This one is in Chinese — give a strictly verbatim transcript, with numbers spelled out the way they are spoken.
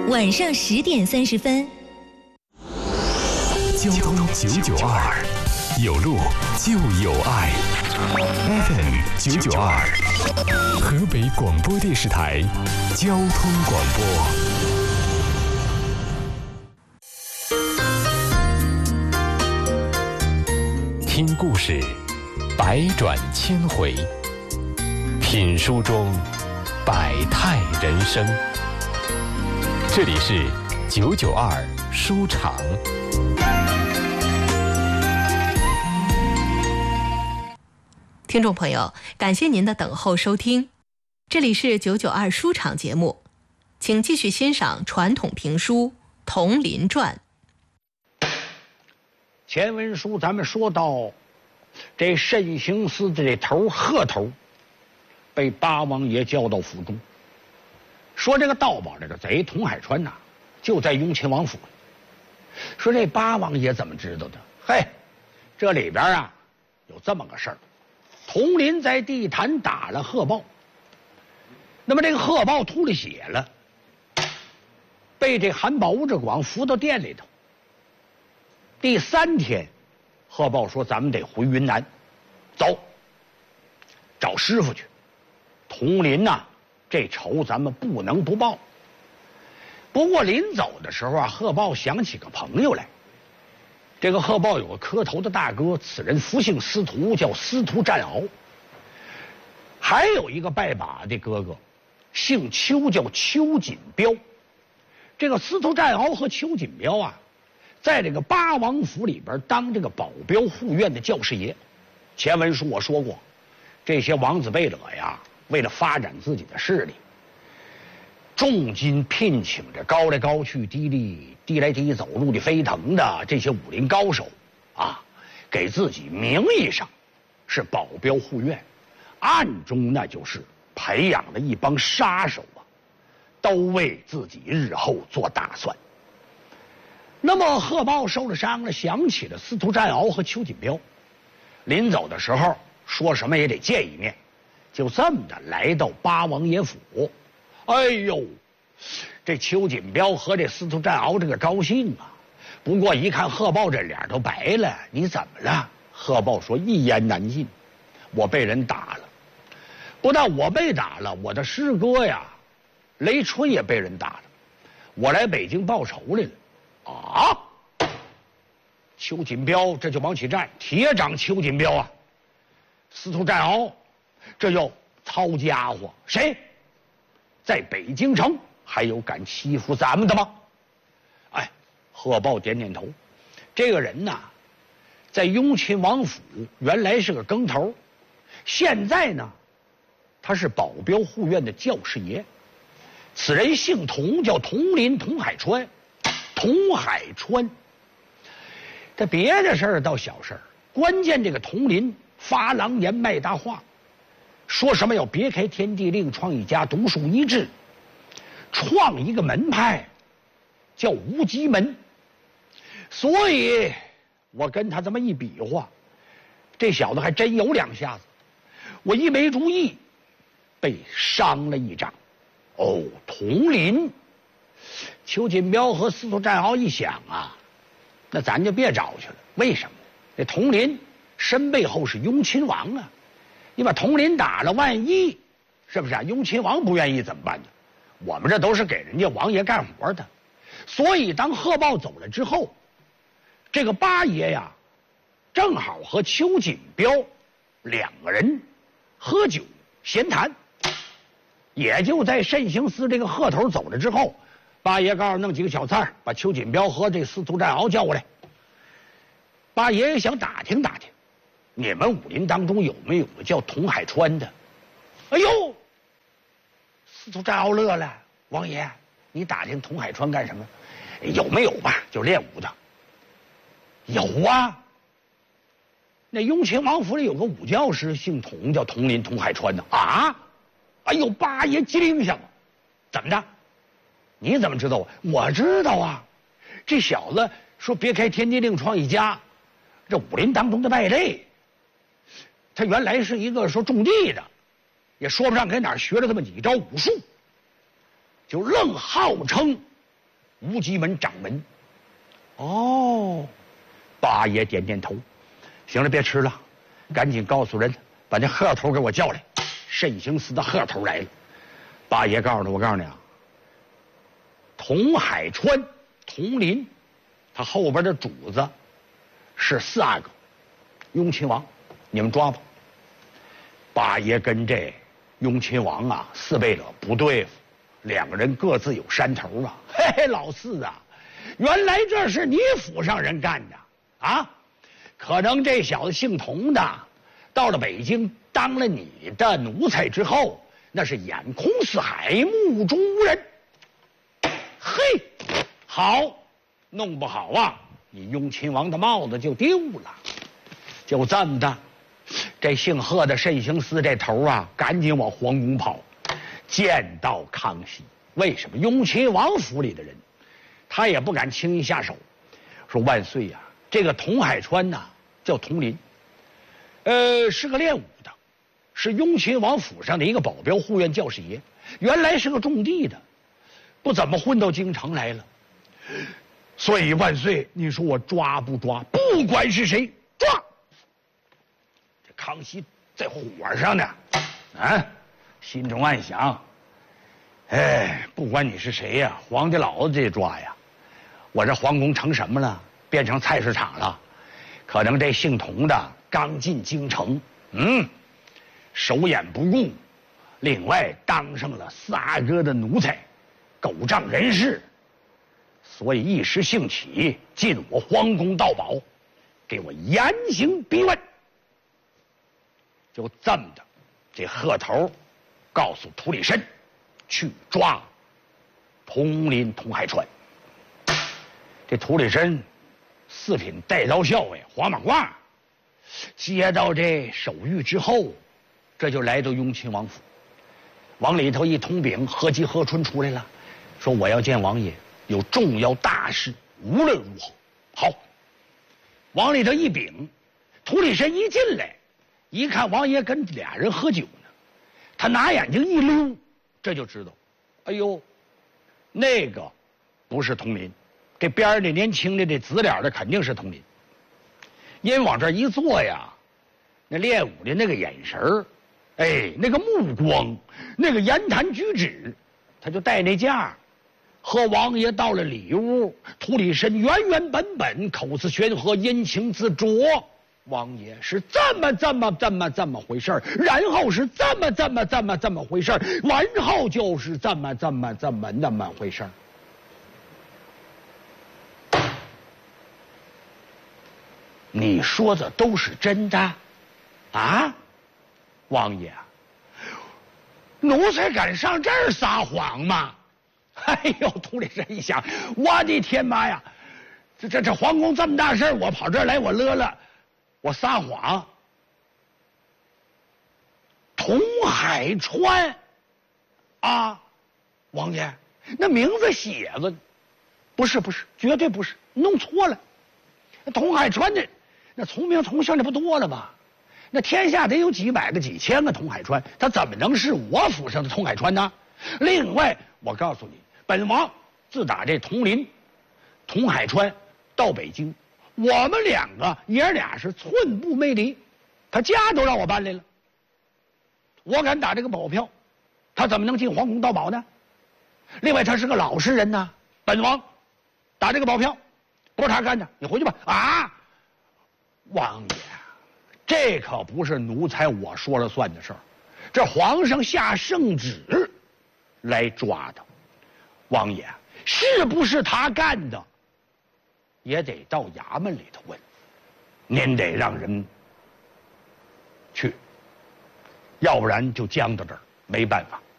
晚上十点三十分。 交通九九二，有路就有爱。F M 九九二，河北广播电视台交通广播。听故事，百转千回；品书中，百态人生。这里是九九二书场。 听众朋友，感谢您的等候收听，这里是九九二书场节目，请继续欣赏传统评书《铜林传》。 前文书咱们说到，这慎刑司的这头贺头被八王爷叫到府中，说这个盗宝这个贼童海川呐、啊，就在雍亲王府。说这八王爷怎么知道的？嘿，这里边啊有这么个事儿。佟林在地坛打了贺豹，那么这个贺豹吐了血了，被这韩宝吴志广扶到店里头。第三天，贺豹说：“咱们得回云南，走，找师傅去。佟林呐、啊，这仇咱们不能不报。”不过临走的时候啊，贺豹想起个朋友来。这个贺豹有个磕头的大哥，此人福姓司徒，叫司徒战鳌。还有一个拜把的哥哥，姓邱，叫邱锦彪。这个司徒战鳌和邱锦彪啊，在这个八王府里边当这个保镖护院的教师爷。前文书我说过，这些王子贝勒呀，为了发展自己的势力，重金聘请着高来高去、低里低来低走、陆地飞腾的这些武林高手啊，给自己名义上是保镖护院，暗中那就是培养了一帮杀手啊，都为自己日后做打算。那么贺豹受了伤了，想起了司徒战鳌和邱锦彪，临走的时候说什么也得见一面，就这么的来到八王爷府。哎呦，这邱锦彪和这司徒战鳌这个高兴啊！不过一看贺豹这脸都白了，你怎么了？贺豹说：“一言难尽，我被人打了。不但我被打了，我的师哥呀，雷春也被人打了。我来北京报仇来了。”啊！邱锦彪这就往起站，铁掌邱锦彪啊！司徒战鳌这又操家伙，谁？在北京城还有敢欺负咱们的吗？哎，贺豹点点头。这个人呐，在雍亲王府原来是个更头，现在呢，他是保镖护院的教师爷。此人姓童，叫佟林，佟海川。佟海川，这别的事儿倒小事儿，关键这个佟林发狼言卖大话。说什么要别开天地，另创一家，独树一帜，创一个门派，叫无极门。所以我跟他这么一比划，这小子还真有两下子。我一没注意，被伤了一掌。哦，佟林，邱锦彪和司徒战鳌一想啊，那咱就别找去了。为什么？这佟林身背后是雍亲王啊。你把佟林打了，万一是不是啊？雍亲王不愿意怎么办呢？我们这都是给人家王爷干活的，所以当贺豹走了之后，这个八爷呀，正好和邱锦彪两个人喝酒闲谈。也就在慎刑司这个贺头走了之后，八爷告诉弄几个小菜，把邱锦彪和这司徒战鳌叫过来。八爷也想打听打听，你们武林当中有没有个叫佟海川的？哎呦，司徒战鳌乐了，王爷，你打听佟海川干什么？有没有吧？就练武的。有啊，那雍亲王府里有个武教师，姓佟，叫佟林，佟海川的啊。哎呦，八爷机灵上了，怎么着？你怎么知道啊？我知道啊，这小子说别开天地，另创一家，这武林当中的败类。他原来是一个说种地的，也说不上给哪儿学了这么几招武术，就愣号称无极门掌门。哦，八爷点点头，行了，别迟了，赶紧告诉人把那贺头给我叫来。慎刑司的贺头来了。八爷告诉他，我告诉你啊，统海川统林，他后边的主子是四阿哥雍亲王，你们抓吧。八爷跟这雍亲王啊，四贝勒不对付，两个人各自有山头啊。嘿嘿，老四啊，原来这是你府上人干的啊？可能这小子姓童的，到了北京当了你的奴才之后，那是眼空四海，目中无人。嘿，好，弄不好啊，你雍亲王的帽子就丢了。就这么的，这姓贺的慎刑司这头啊，赶紧往皇宫跑，见到康熙。为什么？雍亲王府里的人，他也不敢轻易下手。说万岁呀、啊，这个统海川呐、啊，叫统林，呃，是个练武的，是雍亲王府上的一个保镖护院教士爷，原来是个种地的，不怎么混到京城来了。所以万岁，你说我抓不抓？不管是谁，抓！这康熙在火上呢，啊，心中暗想：哎，不管你是谁呀、啊，皇帝老子这抓呀！我这皇宫成什么了？变成菜市场了。可能这姓童的刚进京城，嗯，手眼不顾，另外当上了四阿哥的奴才，狗仗人势，所以一时兴起进我皇宫盗宝，给我严刑逼问。就这么的，这贺头告诉涂里参去抓统林统海川。这涂里参四品带刀校尉黄马褂，接到这手谕之后，这就来到雍亲王府，往里头一通禀，何急何春出来了，说我要见王爷，有重要大事，无论如何。好，往里头一禀，涂里参一进来，一看王爷跟俩人喝酒呢，他拿眼睛一溜，这就知道，哎呦，那个不是统林。这边儿那年轻的这紫脸的肯定是统林，因为往这一坐呀，那练武的那个眼神儿，哎，那个目光，那个言谈举止，他就带那架。和王爷到了里屋，涂里参原原本本，口似悬河，阴晴自浊。王爷是这么这么这么这么回事儿，然后是这么这么这么这么回事儿，完后就是这么这么这么那么回事儿。你说的都是真的，啊，王爷，奴才敢上这儿撒谎吗？哎呦，涂里参一想，我的天妈呀，这这这皇宫这么大事儿，我跑这儿来，我乐乐，我撒谎。统海川，啊，王爷，那名字写着，不是不是，绝对不是，弄错了。统海川的。那从名从姓的不多了吧？那天下得有几百个、几千个统海川，他怎么能是我府上的统海川呢？另外，我告诉你，本王自打这统林、统海川到北京，我们两个爷俩是寸步没离，他家都让我搬来了。我敢打这个保票，他怎么能进皇宫盗宝呢？另外，他是个老实人呐，本王打这个保票，不是他干的，你回去吧。啊！王爷，这可不是奴才我说了算的事儿，这皇上下圣旨来抓的。王爷，是不是他干的，也得到衙门里头问，您得让人去，要不然就僵到这儿，没办法。